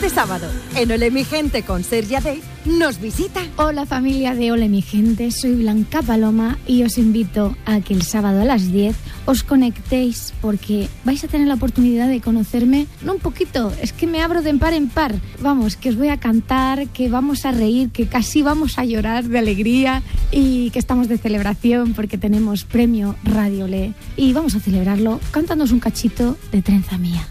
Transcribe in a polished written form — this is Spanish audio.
Este sábado, en Ole mi gente con Sergia Day, nos visita. Hola familia de Ole mi gente, soy Blanca Paloma y os invito a que el sábado a las 10 os conectéis porque vais a tener la oportunidad de conocerme, no un poquito, es que me abro de par en par. Vamos, que os voy a cantar, que vamos a reír, que casi vamos a llorar de alegría y que estamos de celebración porque tenemos premio Radio Ole y vamos a celebrarlo cantándonos un cachito de Trenza Mía.